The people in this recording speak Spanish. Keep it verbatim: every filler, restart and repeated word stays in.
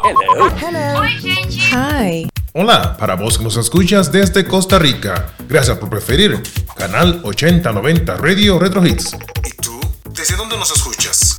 Hello. Hello. Oi, gente. Hi. Hola, para vos que nos escuchas desde Costa Rica. Gracias por preferir Canal ochenta noventa Radio Retro Hits. ¿Y tú? ¿Desde dónde nos escuchas?